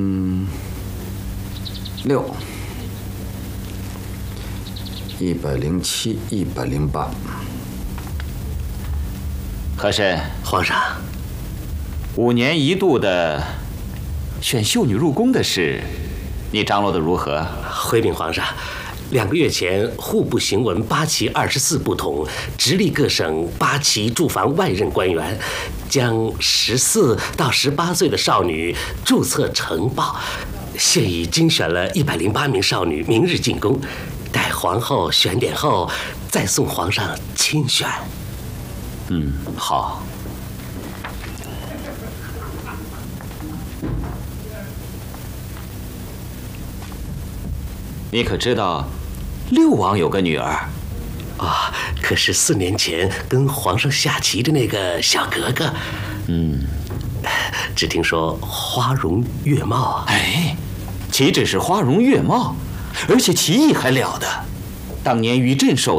6、107、108。 和珅， 皇上 ，5年1度的选秀女入宫的事，你张罗得如何？ 回禀皇上，2个月前，户部行文8旗24部统，直隶各省8旗驻防外任官员，将14到18岁的少女注册呈报。现已精选了108名少女，明日进宫。待皇后选点后，再送皇上亲选。 好。你可知道，六王有个女儿？ 啊，可是4年前跟皇上下棋的那个小格格。只听说花容月貌啊。 哎，岂止是花容月貌，而且棋艺还了得。当年于镇守